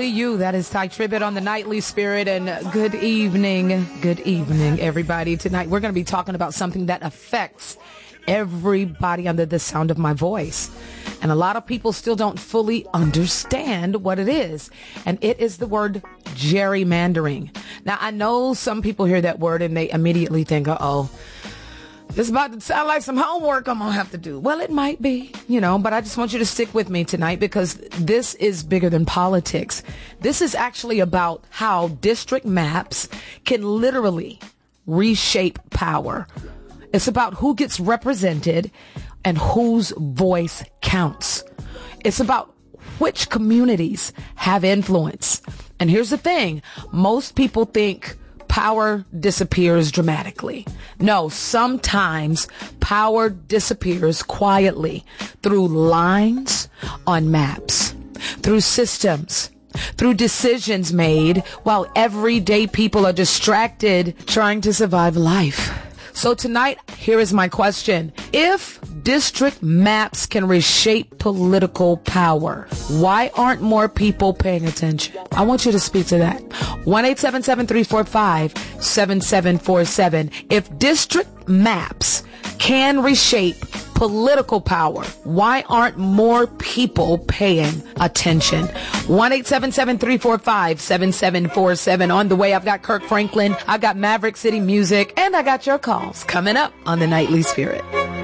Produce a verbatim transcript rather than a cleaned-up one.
only you. That is Ty Tribbett on the Nightly Spirit. And good evening. Good evening, everybody. Tonight we're going to be talking about something that affects everybody under the sound of my voice. And a lot of people still don't fully understand what it is. And it is the word gerrymandering. Now, I know some people hear that word and they immediately think, uh-oh, this is about to sound like some homework I'm going to have to do. Well, it might be, you know, but I just want you to stick with me tonight because this is bigger than politics. This is actually about how district maps can literally reshape power. It's about who gets represented and whose voice counts. It's about which communities have influence. And here's the thing. Most people think power disappears dramatically. No, sometimes power disappears quietly through lines on maps, through systems, through decisions made while everyday people are distracted trying to survive life. So tonight, here is my question. If district maps can reshape political power, why aren't more people paying attention? I want you to speak to that. one eight seven seven, three four five, seven seven four seven. If district maps can reshape political power, why aren't more people paying attention? one eight seven seven, three four five, seven seven four seven. On the way, I've got Kirk Franklin, I got Maverick City Music, and I got your calls coming up on the Nightly Spirit.